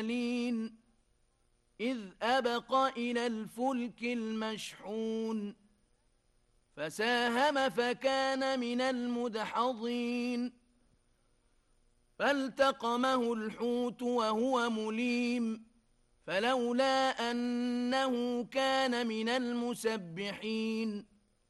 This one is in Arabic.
إذ أبق إلى الفلك المشحون فساهم فكان من المدحضين فالتقمه الحوت وهو مليم فلولا أنه كان من المسبحين